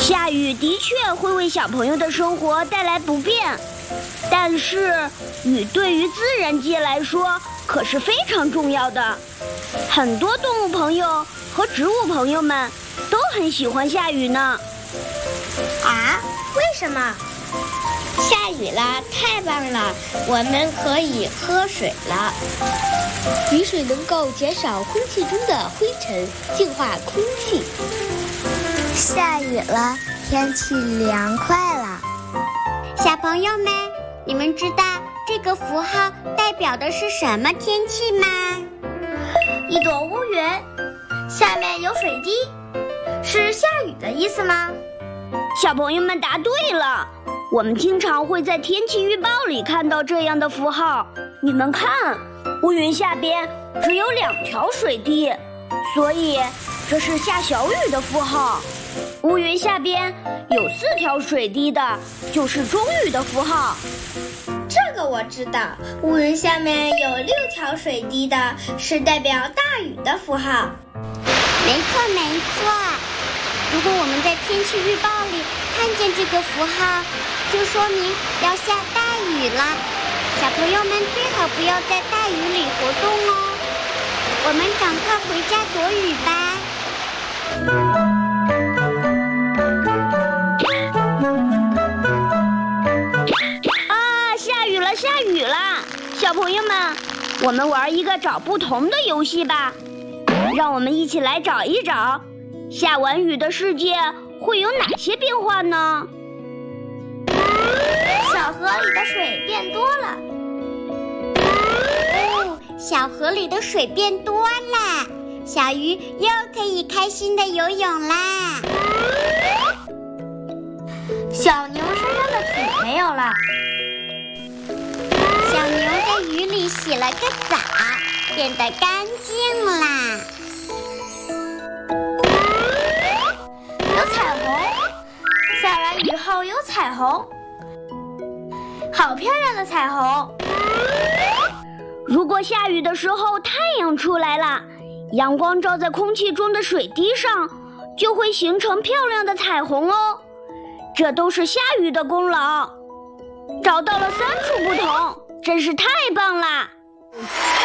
下雨的确会为小朋友的生活带来不便，但是雨对于自然界来说可是非常重要的。很多动物朋友和植物朋友们都很喜欢下雨呢。 啊？为什么？下雨了，太棒了，我们可以喝水了。雨水能够减少空气中的灰尘，净化空气。 下雨了，天气凉快了。 小朋友们，你们知道这个符号代表的是什么天气吗？ 一朵乌云，下面有水滴，是下雨的意思吗？ 小朋友们答对了，我们经常会在天气预报里看到这样的符号。你们看，乌云下边只有2条水滴，所以这是下小雨的符号。乌云下边有4条水滴的，就是中雨的符号。 这个我知道，乌云下面有6条水滴的，是代表大雨的符号。 没错没错，如果我们在天气预报里看见这个符号，就说明要下大雨了。小朋友们最好不要在大雨里活动哦。我们赶快回家躲雨吧。 下雨了，小朋友们，我们玩一个找不同的游戏吧。让我们一起来找一找，下完雨的世界会有哪些变化呢？ 小河里的水变多了。 哦，小河里的水变多了，小鱼又可以开心的游泳啦。 小牛身上的土没有了。 小牛在雨里洗了个澡，变得干净啦。 有彩虹，下完雨后有彩虹，好漂亮的彩虹。 如果下雨的时候太阳出来了，阳光照在空气中的水滴上，就会形成漂亮的彩虹哦。这都是下雨的功劳。找到了3处不同，真是太棒啦！